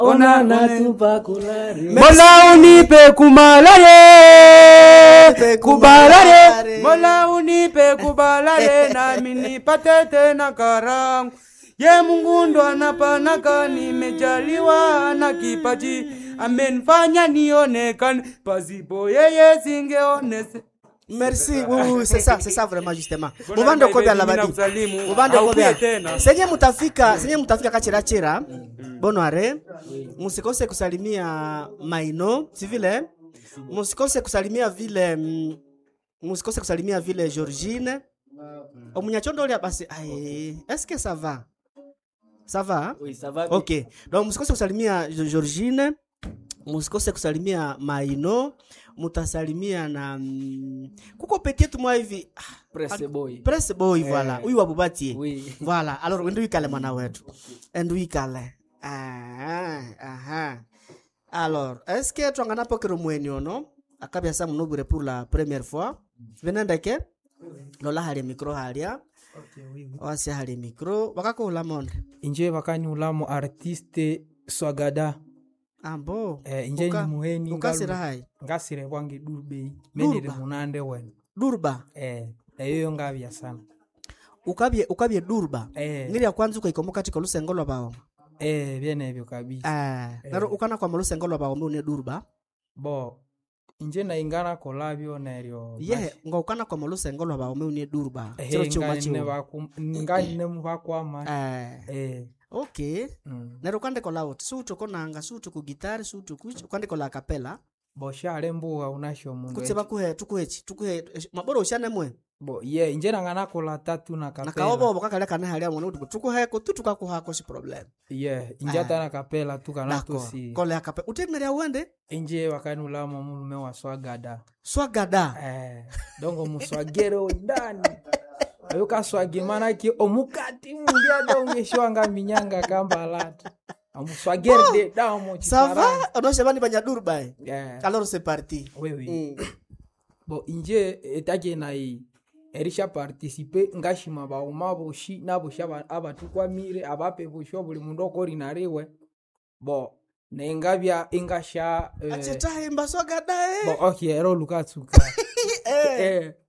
ona natupa kulare. Mola unipe kumalare, kubalare. Mola unipe kubalare nami nipate tena karangu. Ye Mungu ndo anapanaka, nimejaliwa na kipaji, amenifanya nionekane, pasipo yeye singeonese. Merci, oui, c'est ça vraiment justement. Muvando kobya labadi. Muvando kobya. Senye mutafika kachira. Bonsoir. Musikose kusalimia Maino, si vile. Musikose kusalimia vile Georgine. Omunyachondo lia basi. Est-ce que ça va? Ça va? Oui, ça va. OK. Donc musikose kusalimia Georgine. Musikose kusalimia Maino, mutasalimia na kuko petit moi hivi Presse boy voilà. Huyu wabubati. Oui. Voilà. Alors ndio ikale mwana wetu. Ndio ikale. Alors, est-ce que tu ngana pokero mweni ono? Akabya sa munobure pour la première fois. Venenda ke? Lola hali micro halia. Okay, oui. Wasi hali micro. Wakako ulamonde. Inje bakani ulamo artiste Swagada. Ambo. Inje ni muheni ukasira hai. Ngasire wangi Durbe. Menire munande wen. Durba. Eyo ngabya sana. Ukabye Durba. Ngiri ya kwanza ukaikomoka katika lusengolo bao. Biene hivyo kabisa. Naro ukana kwa lusengolo bao mbone Durba. Bo. Inje na ingana kolabyo neryo. Nga ukana kwa lusengolo bao mbone Durba. Chiro chuma chiwo. Ngani nemu bakwama. Okay. Nero kande kola wote. Sutu konanga, sutu ku gitari, sutu kande kola kapela. Bo shale mbuga unasho mundu. Kutseba tukuhe maboro ushane mwe. Bo inje ngana kola tatu na kapela. Nakaobo bakakale kana hali ya mwana tukuhe ko tutukaku hako si problem. Inje tana kapela tukana tosi. Kola ya kapela. Utemere ya uende? Inje wakani ulamo mulume wa Swagada. Swagada. Dongo muswagero ndani. Ayuka swagi manaki omukati mundia dongeshwanga minyanga kambalata. Amuswagerde damo Ça chitara. va? Ono shebani banya Durba. Alors c'est parti. Oui. Bon inje etaje na erisha participer ngashima ba umaboshi nabosha abatu kwa mire abape bosho buli mundo kori narewe. Bo nengabya ingasha acheta imba Swagada. Bo okay ero lukatsuka.